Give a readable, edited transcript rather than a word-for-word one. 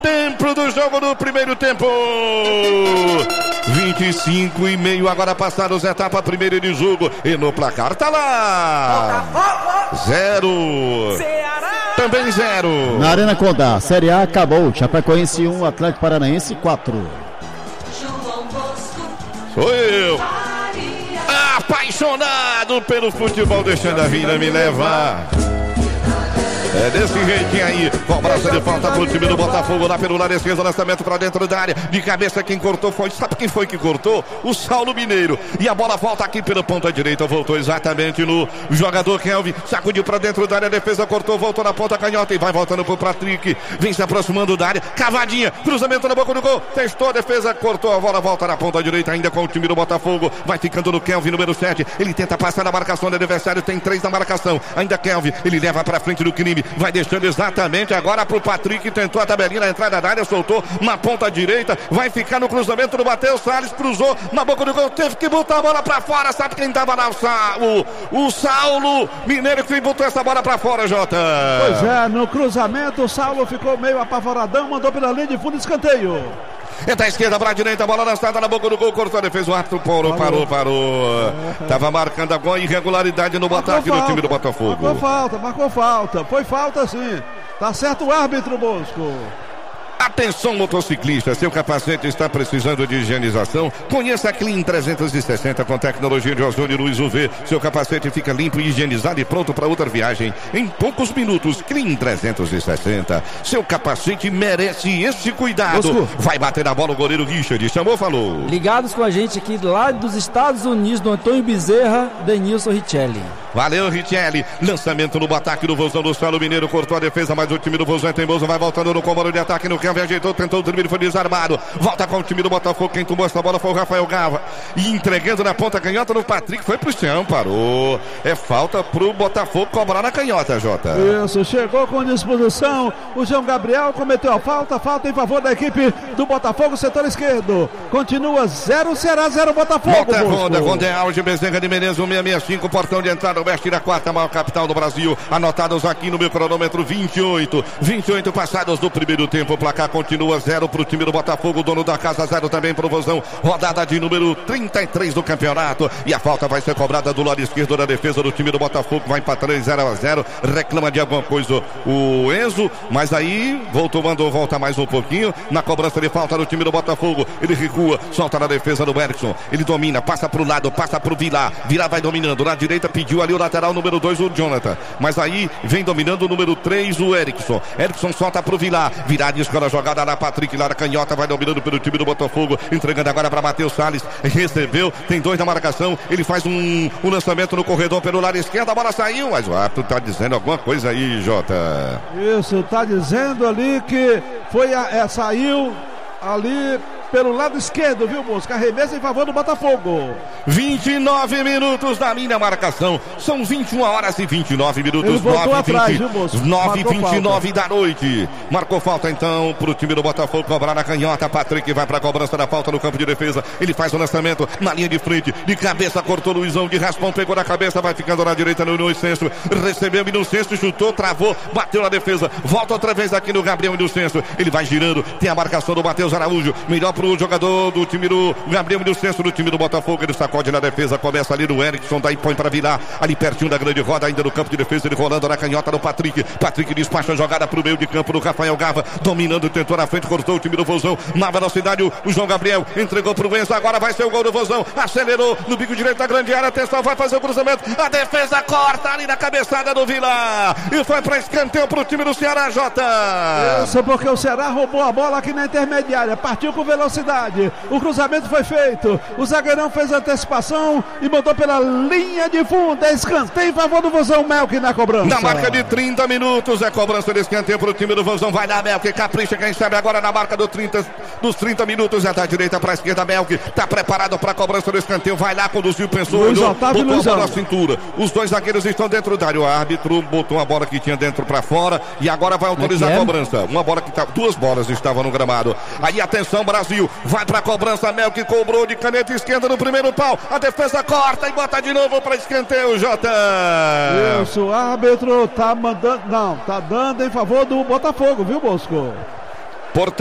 Tempo do jogo no primeiro tempo. 25,5 agora passados etapa primeira de jogo. E no placar tá lá 0. Também 0. Na Arena Condá, Série A acabou. Chapecoense 1, Atlético Paranaense 4. Sou eu, apaixonado pelo futebol, deixando a vida me levar. É desse jeitinho aí, cobrança de falta pro time do Botafogo lá pelo lado esquerdo, lançamento pra dentro da área, de cabeça quem cortou foi, sabe quem foi que cortou? O Saulo Mineiro, e a bola volta aqui pela ponta direita, voltou exatamente no jogador Kelvin, sacudiu pra dentro da área, a defesa cortou, voltou na ponta canhota e vai voltando pro Patrick, vem se aproximando da área, cavadinha, cruzamento na boca do gol, testou a defesa, cortou a bola, volta na ponta direita ainda com o time do Botafogo, vai ficando no Kelvin, número 7, ele tenta passar na marcação do adversário, tem 3 na marcação, ainda Kelvin, ele leva pra frente do crime, vai deixando exatamente agora pro Patrick, tentou a tabelinha na entrada da área, soltou na ponta direita, vai ficar no cruzamento do Matheus Salles, cruzou na boca do gol, teve que botar a bola pra fora, sabe quem tava lá? O Saulo Mineiro que botou essa bola pra fora, Jota. Pois é, no cruzamento o Saulo ficou meio apavoradão, mandou pela linha de fundo, escanteio. É da esquerda para a direita, bola lançada na boca do gol, cortou a defesa, o árbitro parou. Tava marcando alguma irregularidade no ataque do time do Botafogo. Marcou falta, foi falta sim. Tá certo o árbitro, Bosco. Atenção, motociclista, seu capacete está precisando de higienização? Conheça a Clean 360 com tecnologia de ozônio Luz UV. Seu capacete fica limpo e higienizado e pronto para outra viagem em poucos minutos. Clean 360. Seu capacete merece esse cuidado. Bosco. Vai bater a bola o goleiro Richard. Chamou, falou. Ligados com a gente aqui lá dos Estados Unidos, do Antônio Bezerra, Denilson Richelli. Valeu, Richelli. Lançamento no ataque do Vozão do Saulo Mineiro. Cortou a defesa, mas o time do Vozão é teimoso. Vai voltando no comando de ataque no Kelvin. Ajeitou, tentou o drible, foi desarmado. Volta com o time do Botafogo. Quem tomou essa bola foi o Rafael Gava. E entregando na ponta canhota no Patrick. Foi pro chão, parou. É falta pro Botafogo cobrar na canhota, Jota. Isso, chegou com disposição. O João Gabriel cometeu a falta. Falta em favor da equipe do Botafogo, setor esquerdo. Continua 0, Ceará 0, Botafogo. Volta Ronda, Ronda Alge, Bezerra de Menezes, 1665, portão de entrada oeste da quarta maior capital do Brasil. Anotados aqui no meu cronômetro 28 passados do primeiro tempo. O placar continua 0 pro time do Botafogo, dono da casa 0 também pro Vozão. Rodada de número 33 do campeonato. E a falta vai ser cobrada do lado esquerdo da defesa do time do Botafogo. Vai para 3-0. Reclama de alguma coisa o Enzo, mas aí mandou voltar mais um pouquinho na cobrança de falta do time do Botafogo. Ele recua, solta na defesa do Erickson. Ele domina, passa pro lado, passa pro Vilar. Vilar vai dominando. Na direita pediu ali o lateral número 2, o Jonathan. Mas aí vem dominando o número 3, o Erickson. Erickson solta pro Vilar. Vilar descola a jogada na Patrick, lá na canhota, vai dominando pelo time do Botafogo. Entregando agora para Matheus Salles. Recebeu, tem 2 na marcação. Ele faz um lançamento no corredor pelo lado esquerdo. A bola saiu, mas o árbitro tá dizendo alguma coisa aí, Jota. Isso, tá dizendo ali que saiu ali pelo lado esquerdo, viu, Bosco? Arremesso em favor do Botafogo. 29 minutos da minha marcação. São 21 horas e 29 minutos. 9h29 da noite. Marcou falta então pro time do Botafogo cobrar na canhota. Patrick vai pra cobrança da falta no campo de defesa. Ele faz o lançamento na linha de frente. De cabeça cortou Luizão, de raspão pegou na cabeça. Vai ficando na direita no Inocêncio. Recebeu o Inocêncio, chutou, travou, bateu na defesa. Volta outra vez aqui no Gabriel Inocêncio. Ele vai girando. Tem a marcação do Matheus Araújo. Melhor pro jogador do time do Gabriel Inocêncio, do time do Botafogo. Ele sacode na defesa, começa ali no Erickson, daí põe para Vilar, ali pertinho da grande roda, ainda no campo de defesa, ele rolando na canhota no Patrick. Patrick despacha a jogada pro meio de campo do Rafael Gava, dominando, tentou na frente, cortou o time do Vozão, na velocidade o João Gabriel, entregou pro Enzo, agora vai ser o gol do Vozão, acelerou no bico direito da grande área, atenção, vai fazer o cruzamento, a defesa corta ali na cabeçada do Vilar, e foi para escanteio pro time do Ceará, Jota. Isso, porque o Ceará roubou a bola aqui na intermediária, partiu com velocidade. O cruzamento foi feito. O zagueirão fez a antecipação e mandou pela linha de fundo. É escanteio em favor do Vozão. Melk na cobrança. Na marca de 30 minutos. É cobrança de escanteio para o time do Vozão. Vai dar Melk. Capricha. Quem sabe agora na marca dos 30 minutos. É da direita para a esquerda. Melk está preparado para a cobrança do escanteio. Vai lá, conduziu, pensou, olhou, botou a bola na cintura. Os 2 zagueiros estão dentro da área. O árbitro botou a bola que tinha dentro para fora e agora vai autorizar a cobrança. Uma bola que tá, 2 bolas estavam no gramado. Aí atenção, Brasil. Vai para a cobrança, Melk cobrou de caneta esquerda no primeiro pau, a defesa corta e bota de novo para escanteio, Jota. Isso, o árbitro tá mandando, não, tá dando em favor do Botafogo, viu, Bosco? Portanto,